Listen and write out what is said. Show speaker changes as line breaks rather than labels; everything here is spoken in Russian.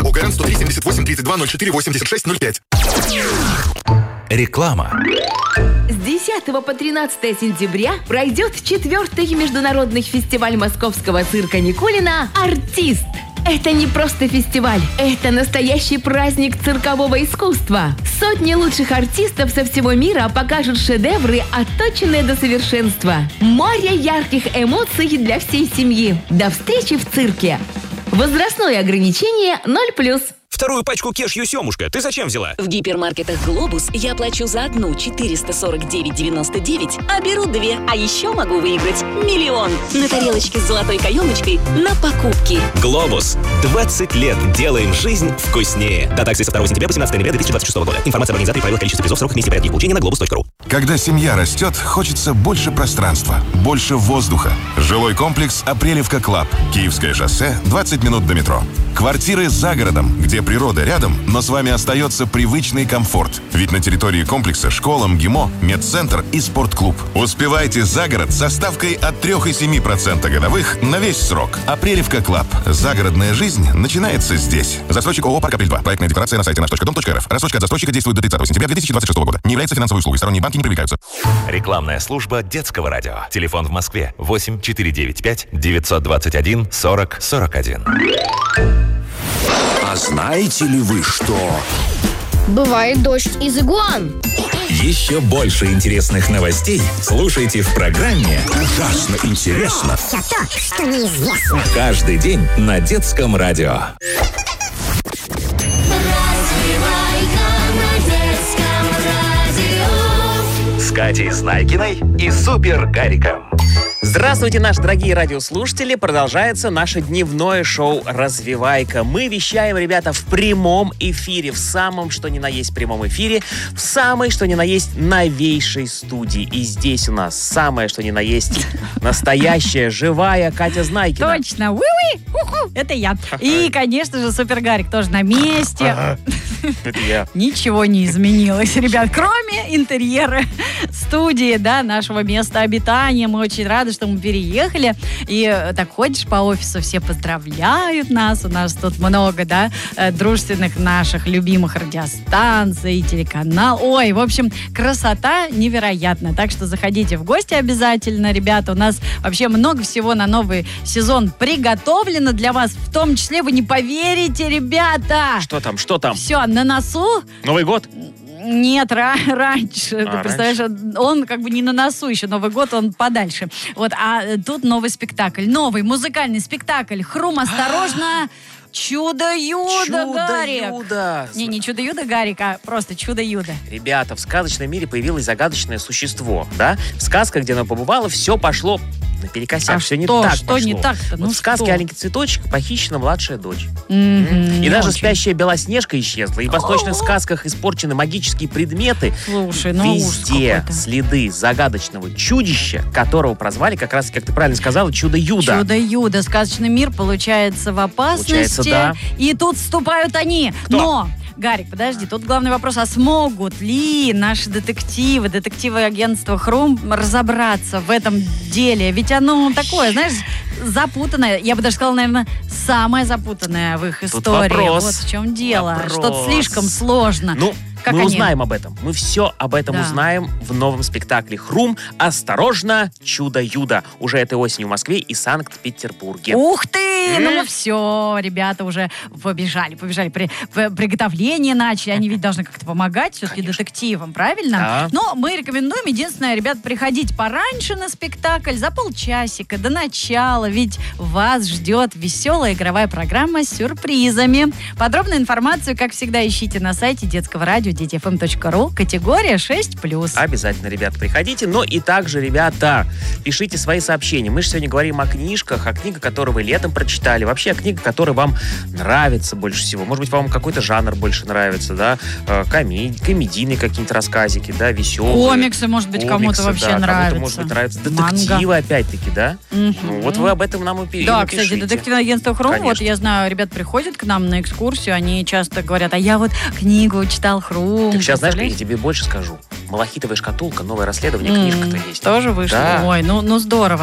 ОГРН 103 78 32 04 86 05.
Реклама.
С 10 по 13 сентября пройдет 4-й международный фестиваль московского цирка Никулина «Артист». Это не просто фестиваль, это настоящий праздник циркового искусства. Сотни лучших артистов со всего мира покажут шедевры, отточенные до совершенства. Море ярких эмоций для всей семьи. До встречи в цирке. Возрастное ограничение 0+.
Вторую пачку кешью семушка ты зачем взяла?
В гипермаркетах «Глобус» я плачу за одну 449,99, а беру две. А еще могу выиграть 1 000 000 на тарелочке с золотой каемочкой на покупки.
«Глобус». 20 лет делаем жизнь вкуснее. Дата акции со 2 сентября по 17 ноября 2026 года. Информация об организаторе, правила, количество призов, сроках, месте порядке их получения на globus.ru.
Когда семья растет, хочется больше пространства, больше воздуха. Жилой комплекс «Апрелевка Клаб». Киевское шоссе, 20 минут до метро. Квартиры за городом, где природа рядом, но с вами остается привычный комфорт. Ведь на территории комплекса школа, МГИМО, медцентр и спортклуб. Успевайте за город со ставкой от 3,7% годовых на весь срок. «Апрелевка Клаб». Загородная жизнь начинается здесь. Застройщик ООО «Парк Апрель-2». Проектная декларация на сайте наш.дом.рф. Рассрочка от застройщика действует до 30 сентября 2026 года. Не является финансовой услугой. Сторонние банки не привлекаются.
Рекламная служба детского радио. Телефон в Москве 8 495 921 40 41.
А знаете ли вы, что...
Бывает дождь из игуан.
Еще больше интересных новостей слушайте в программе
Ужасно интересно.
Все то, что неизвестно.
«Каждый день» на детском радио. С Катей Знайкиной и Супер Гариком.
Здравствуйте, наши дорогие радиослушатели. Продолжается наше дневное шоу «Развивайка». Мы вещаем, ребята, в прямом эфире, в самом что ни на есть прямом эфире, в самой что ни на есть новейшей студии. И здесь у нас самое что ни на есть настоящая, живая Катя Знайкина.
Точно. Уи-уи. Уху. Это я. И, конечно же, Супер Гарик тоже на месте.
Это я.
Ничего не изменилось, ребят, кроме интерьера студии, да, нашего места обитания. Мы очень рады, что мы переехали. И так ходишь по офису, все поздравляют нас. У нас тут много, да, дружественных наших любимых радиостанций, телеканал. Ой, в общем, красота невероятная. Так что заходите в гости обязательно, ребята. У нас вообще много всего на новый сезон приготовлено для вас. В том числе, вы не поверите, ребята.
Что там, что там?
Все, на носу.
Новый год?
Нет, раньше. Ты представляешь, он как бы не на носу еще, Новый год, он подальше. Вот, а тут новый спектакль, новый музыкальный спектакль. Хрум, осторожно! Чудо-юдо, Гарик.
Чудо-юдо.
Не Чудо-юдо, Гарик, а просто Чудо-юдо.
Ребята, в сказочном мире появилось загадочное существо, да? В сказках, где оно побывало, все пошло наперекосяк. Все не так
что
пошло.
не так-то?
Вот в сказке «Аленький цветочек» похищена младшая дочь.
И
даже спящая Белоснежка исчезла. И в восточных сказках испорчены магические предметы.
Слушай,
везде следы загадочного чудища, которого прозвали, как раз, как ты правильно сказала, Чудо-юдо.
Чудо-юдо. Сказочный мир получается в опасности.
Получается, да.
И тут вступают они.
Кто?
Но... Гарик, подожди, тут главный вопрос, а смогут ли наши детективы агентства «Хрум» разобраться в этом деле? Ведь оно такое, знаешь, запутанное. Я бы даже сказала, наверное, самое запутанное в их
тут
истории.
Вопрос.
Вот в чем дело.
Вопрос.
Что-то слишком сложно.
Ну,
как
мы
они?
узнаем об этом. Мы все об этом узнаем в новом спектакле «Хрум. Осторожно, Чудо-юдо». Уже этой осенью в Москве и Санкт-Петербурге.
Ух ты! Ну все, ребята уже побежали. Приготовление начали. Они ведь должны как-то помогать все-таки детективам, правильно?
Да.
Но мы рекомендуем, единственное, ребят, приходить пораньше на спектакль, за полчасика до начала, ведь вас ждет веселая игровая программа с сюрпризами. Подробную информацию, как всегда, ищите на сайте детского радио детифм.ру, категория 6+.
Обязательно, ребята, приходите. Но и также, ребята, пишите свои сообщения. Мы же сегодня говорим о книжках, о книгах, которые вы летом прочитали. Вообще о книгах, которые вам нравятся больше всего. Может быть, вам какой-то жанр больше нравится, да? Комедийные какие-то рассказики, да, веселые.
Комиксы, может быть, кому-то вообще нравятся.
Кому-то, может быть, нравится. Детективы, опять-таки, да? Ну, вот вы об этом нам и пишите.
Да, кстати, детективное агентство «Хрум», вот я знаю, ребят приходят к нам на экскурсию, они часто говорят, а я вот книгу читал «Хрум».
Так сейчас, знаешь, я тебе больше скажу. «Малахитовая шкатулка», новое расследование, книжка-то есть.
Тоже вышла?
Да.
Ой, ну здорово.